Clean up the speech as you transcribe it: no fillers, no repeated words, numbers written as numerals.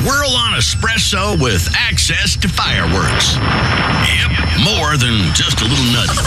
Whirl on espresso with access to fireworks. Yep, more than just a little nutty.